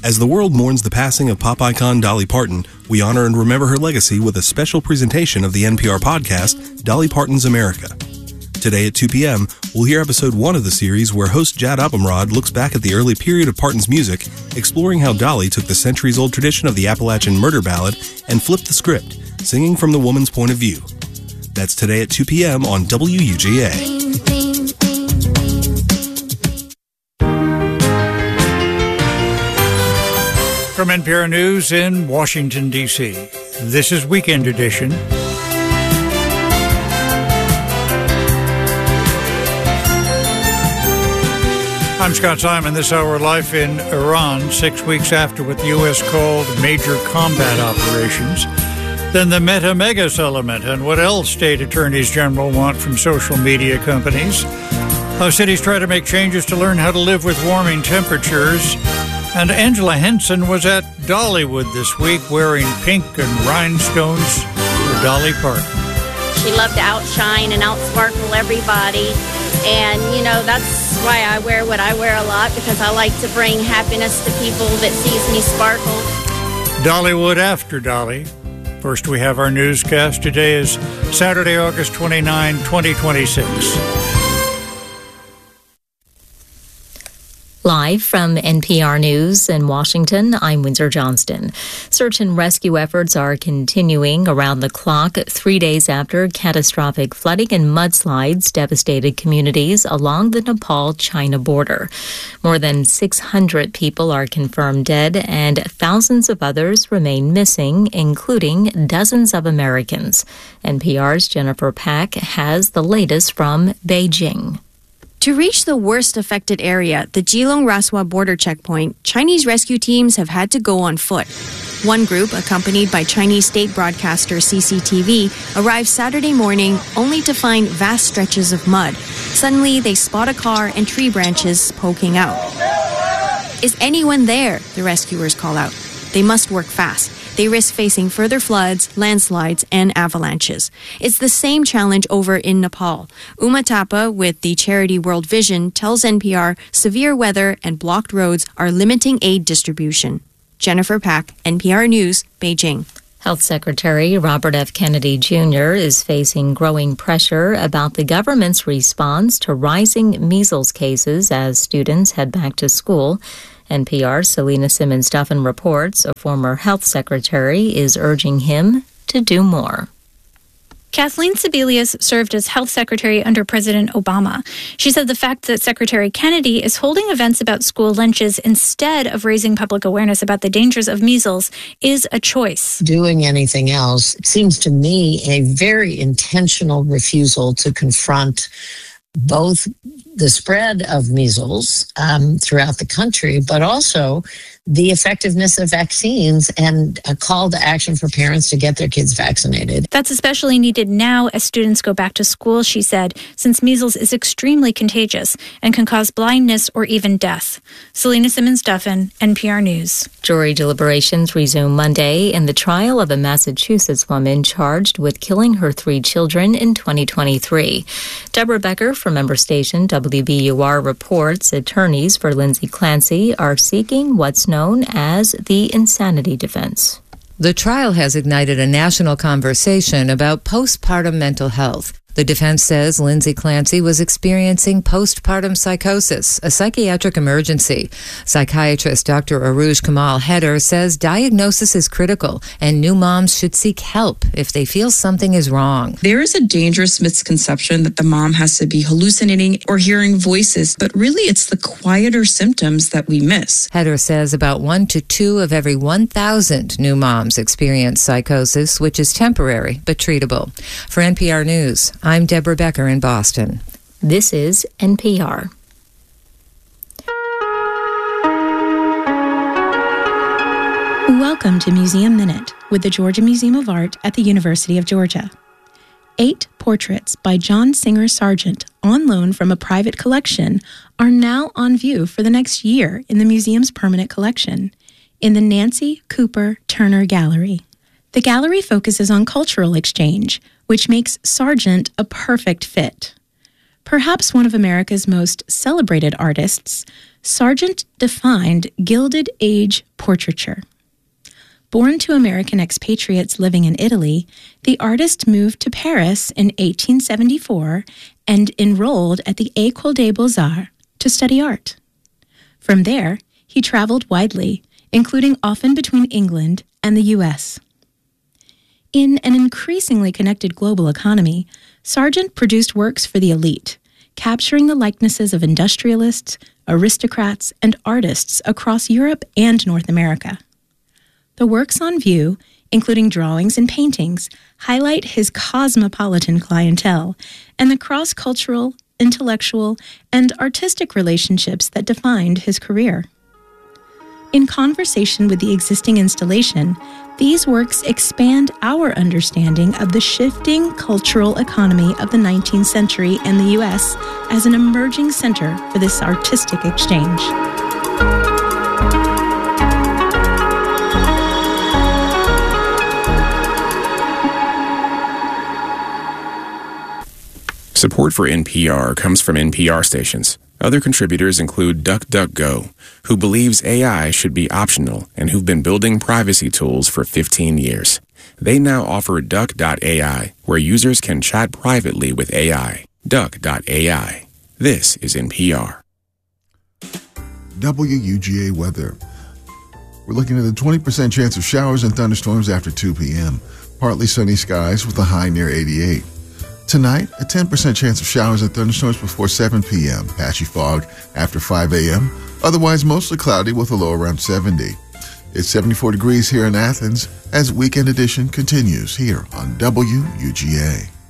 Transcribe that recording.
As the world mourns the passing of pop icon Dolly Parton, we honor and remember her legacy with a special presentation of the NPR podcast, Dolly Parton's America. Today at 2 p.m., we'll hear episode 1 of the series where host Jad Abumrad looks back at the early period of Parton's music, exploring how Dolly took the centuries-old tradition of the Appalachian murder ballad and flipped the script, singing from the woman's point of view. That's today at 2 p.m. on WUGA. From NPR News in Washington, D.C., this is Weekend Edition. I'm Scott Simon. This hour, life in Iran, 6 weeks after what the U.S. called major combat operations. Then the meta-mega settlement and what else state attorneys general want from social media companies. How cities try to make changes to learn how to live with warming temperatures. And Angela Henson was at Dollywood this week wearing pink and rhinestones for Dolly Parton. She loved to outshine and outsparkle everybody. And, that's why I wear what I wear a lot, because I like to bring happiness to people that sees me sparkle. Dollywood after Dolly. First, we have our newscast. Today is Saturday, August 29, 2026. Live from NPR News in Washington, I'm Windsor Johnston. Search and rescue efforts are continuing around the clock 3 days after catastrophic flooding and mudslides devastated communities along the Nepal-China border. More than 600 people are confirmed dead and thousands of others remain missing, including dozens of Americans. NPR's Jennifer Pack has the latest from Beijing. To reach the worst affected area, the Geelong-Raswa border checkpoint, Chinese rescue teams have had to go on foot. One group, accompanied by Chinese state broadcaster CCTV, arrived Saturday morning only to find vast stretches of mud. Suddenly, they spot a car and tree branches poking out. Is anyone there? The rescuers call out. They must work fast. They risk facing further floods, landslides, and avalanches. It's the same challenge over in Nepal. Uma Thapa with the charity World Vision tells NPR severe weather and blocked roads are limiting aid distribution. Jennifer Pack, NPR News, Beijing. Health Secretary Robert F. Kennedy Jr. is facing growing pressure about the government's response to rising measles cases as students head back to school. NPR's Selena Simmons-Duffin reports a former health secretary is urging him to do more. Kathleen Sebelius served as health secretary under President Obama. She said the fact that Secretary Kennedy is holding events about school lunches instead of raising public awareness about the dangers of measles is a choice. Doing anything else seems to me a very intentional refusal to confront both the spread of measles throughout the country, but also the effectiveness of vaccines and a call to action for parents to get their kids vaccinated. That's especially needed now as students go back to school, she said, since measles is extremely contagious and can cause blindness or even death. Selena Simmons-Duffin, NPR News. Jury deliberations resume Monday in the trial of a Massachusetts woman charged with killing her 3 children in 2023. Deborah Becker from member station WBUR reports attorneys for Lindsay Clancy are seeking what's known as the insanity defense. The trial has ignited a national conversation about postpartum mental health. The defense says Lindsay Clancy was experiencing postpartum psychosis, a psychiatric emergency. Psychiatrist Dr. Aruj Kamal Heder says diagnosis is critical and new moms should seek help if they feel something is wrong. There is a dangerous misconception that the mom has to be hallucinating or hearing voices, but really it's the quieter symptoms that we miss. Heder says about 1 to 2 of every 1,000 new moms experience psychosis, which is temporary but treatable. For NPR News, I'm Deborah Becker in Boston. This is NPR. Welcome to Museum Minute with the Georgia Museum of Art at the University of Georgia. 8 portraits by John Singer Sargent, on loan from a private collection, are now on view for the next year in the museum's permanent collection, in the Nancy Cooper Turner Gallery. The gallery focuses on cultural exchange, which makes Sargent a perfect fit. Perhaps one of America's most celebrated artists, Sargent defined Gilded Age portraiture. Born to American expatriates living in Italy, the artist moved to Paris in 1874 and enrolled at the École des Beaux-Arts to study art. From there, he traveled widely, including often between England and the U.S. In an increasingly connected global economy, Sargent produced works for the elite, capturing the likenesses of industrialists, aristocrats, and artists across Europe and North America. The works on view, including drawings and paintings, highlight his cosmopolitan clientele and the cross-cultural, intellectual, and artistic relationships that defined his career. In conversation with the existing installation, these works expand our understanding of the shifting cultural economy of the 19th century and the U.S. as an emerging center for this artistic exchange. Support for NPR comes from NPR stations. Other contributors include DuckDuckGo, who believes AI should be optional and who've been building privacy tools for 15 years. They now offer Duck.ai, where users can chat privately with AI. Duck.ai. This is NPR. WUGA weather. We're looking at a 20% chance of showers and thunderstorms after 2 p.m. Partly sunny skies with a high near 88. Tonight, a 10% chance of showers and thunderstorms before 7 p.m. Patchy fog after 5 a.m. Otherwise, mostly cloudy with a low around 70. It's 74 degrees here in Athens as Weekend Edition continues here on WUGA.